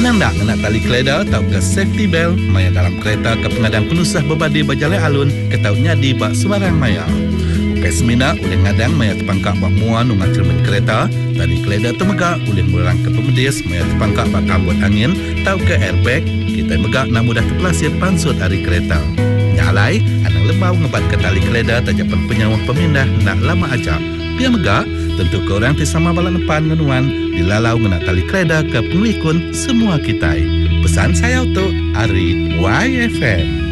Senang tak nak tali keleda atau ke safety belt maya dalam kereta ke pengadang penusah berbadi berjalan alun ke tautnya di bak sebarang maya. Ukai semina oleh ngadang maya terpangkak bak muan ungat cermin kereta, tali keleda temegak oleh murang ke pemedis maya terpangkak bak kambut angin tau ke airbag, kita megak nak mudah terpelasir pansut hari kereta. Nyalai, anang lebau ngebat ke tali keleda tajapan penyawah pemindah nak lama ajak. Biar megak, tentu korang tisama balak depan ngenuan dilalau ngena tali keleda ke pengelikun semua kita. Pesan saya untuk Ari YFM.